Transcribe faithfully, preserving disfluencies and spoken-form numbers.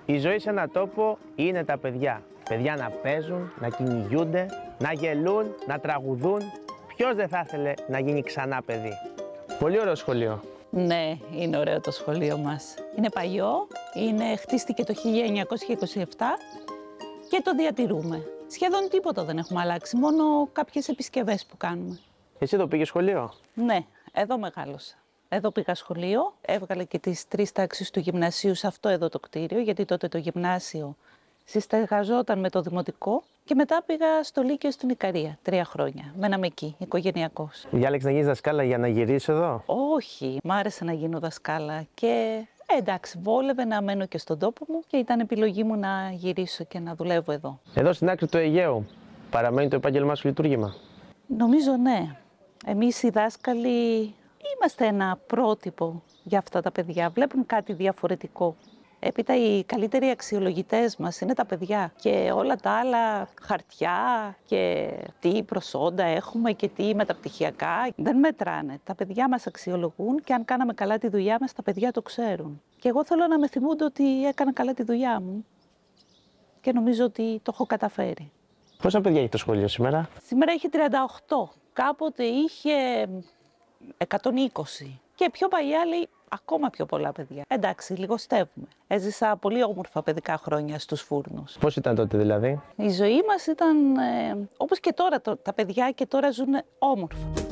Η ζωή σε έναν τόπο είναι τα παιδιά. Παιδιά να παίζουν, να κυνηγούνται, να γελούν, να τραγουδούν. Ποιος δεν θα ήθελε να γίνει ξανά παιδί? Πολύ ωραίο σχολείο. Ναι, είναι ωραίο το σχολείο μας. Είναι παλιό, είναι, χτίστηκε το χίλια εννιακόσια είκοσι επτά και το διατηρούμε. Σχεδόν τίποτα δεν έχουμε αλλάξει, μόνο κάποιες επισκευές που κάνουμε. Εσύ εδώ πήγες σχολείο? Ναι, εδώ μεγάλωσα. Εδώ πήγα σχολείο, έβγαλε και τις τρεις τάξεις του γυμνασίου σε αυτό εδώ το κτίριο, γιατί τότε το γυμνάσιο συστεγαζόταν με το δημοτικό και μετά πήγα στο Λύκειο στην Ικαρία, τρία χρόνια. Μέναμε εκεί, οικογενειακώς. Διάλεξες να γίνεις δασκάλα για να γυρίσεις εδώ? Όχι, μ' άρεσε να γίνω δασκάλα και ε, εντάξει, βόλευε να μένω και στον τόπο μου και ήταν επιλογή μου να γυρίσω και να δουλεύω εδώ. Εδώ στην άκρη του Αιγαίου παραμένει το επάγγελμά σου λειτουργήμα? Νομίζω ναι. Εμείς οι δάσκαλοι είμαστε ένα πρότυπο για αυτά τα παιδιά. Βλέπουν κάτι διαφορετικό. Έπειτα οι καλύτεροι αξιολογητές μας είναι τα παιδιά και όλα τα άλλα χαρτιά και τι προσόντα έχουμε και τι μεταπτυχιακά δεν μετράνε. Τα παιδιά μας αξιολογούν και αν κάναμε καλά τη δουλειά μας, τα παιδιά το ξέρουν. Και εγώ θέλω να με θυμούνται ότι έκανα καλά τη δουλειά μου και νομίζω ότι το έχω καταφέρει. Πόσα παιδιά έχει το σχολείο σήμερα? Σήμερα έχει τριάντα οκτώ. Κάποτε είχε εκατόν είκοσι και πιο παλιά λέει ακόμα πιο πολλά παιδιά. Εντάξει, λιγοστεύουμε. Έζησα πολύ όμορφα παιδικά χρόνια στους φούρνους. Πώς ήταν τότε δηλαδή? Η ζωή μας ήταν ε, όπως και τώρα, το, τα παιδιά και τώρα ζουν όμορφα.